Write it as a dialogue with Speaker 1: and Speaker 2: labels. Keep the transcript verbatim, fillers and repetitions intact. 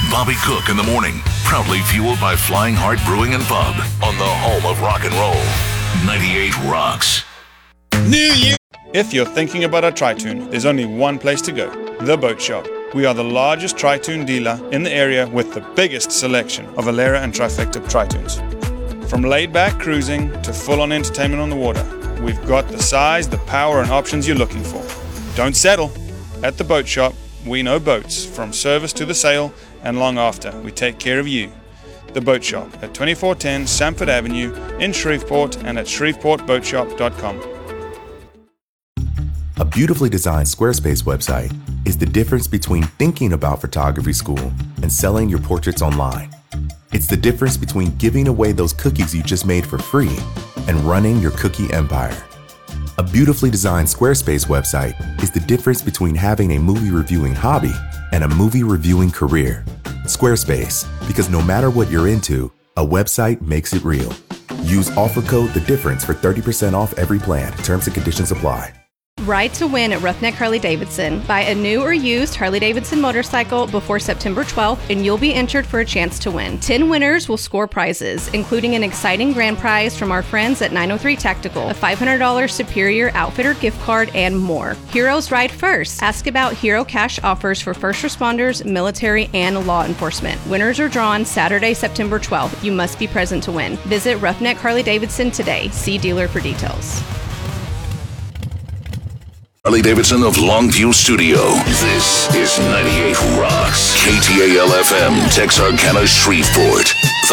Speaker 1: Bobby Cook in the morning. Proudly fueled by Flying Heart Brewing and Pub on the home of rock and roll. ninety-eight Rocks.
Speaker 2: New Year! If you're thinking about a Tri-Toon, there's only one place to go. The Boat Shop. We are the largest Tri-Toon dealer in the area with the biggest selection of Alera and Trifecta Tri-Toons. From laid-back cruising to full-on entertainment on the water, we've got the size, the power, and options you're looking for. Don't settle. At the Boat Shop, we know boats, from service to the sale and long after. We take care of you. The Boat Shop at twenty-four ten Sanford Avenue in Shreveport and at shreveport boat shop dot com.
Speaker 3: A beautifully designed Squarespace website is the difference between thinking about photography school and selling your portraits online. It's the difference between giving away those cookies you just made for free and running your cookie empire. A beautifully designed Squarespace website is the difference between having a movie reviewing hobby and a movie reviewing career. Squarespace, because no matter what you're into, a website makes it real. Use offer code The Difference for thirty percent off every plan. Terms and conditions apply.
Speaker 4: Ride to win at Roughneck Harley-Davidson. Buy a new or used Harley-Davidson motorcycle before September twelfth and you'll be entered for a chance to win. ten winners will score prizes, including an exciting grand prize from our friends at nine oh three Tactical, a five hundred dollars Superior Outfitter gift card, and more. Heroes ride first. Ask about Hero Cash offers for first responders, military, and law enforcement. Winners are drawn Saturday, September twelfth. You must be present to win. Visit Roughneck Harley-Davidson today. See dealer for details.
Speaker 1: Harley-Davidson of Longview Studio. This is ninety-eight Rocks. K T A L F M, Texarkana, Shreveport.